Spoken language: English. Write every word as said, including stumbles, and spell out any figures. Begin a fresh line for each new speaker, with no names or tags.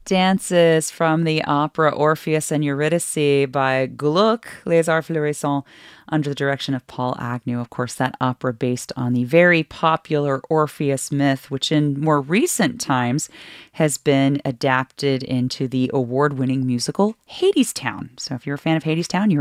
Dances from the opera Orpheus and Eurydice by Gluck, Les Arts Florissants, under the direction of Paul Agnew. Of course, that opera based on the very popular Orpheus myth, which in more recent times has been adapted into the award winning musical Hadestown. So if you're a fan of Hadestown, you're